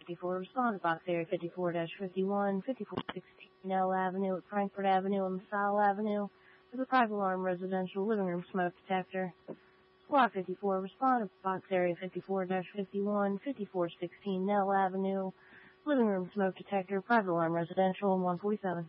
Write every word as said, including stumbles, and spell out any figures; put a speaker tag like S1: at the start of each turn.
S1: fifty-four, respond to box area fifty-four dash fifty-one, fifty-four sixteen L Avenue at Frankfurt Avenue and LaSalle Avenue with a private alarm residential living room smoke detector. Squad fifty-four, respond to box area fifty-four dash fifty-one, fifty-four sixteen L Avenue, living room smoke detector, private alarm residential, and one forty-seven.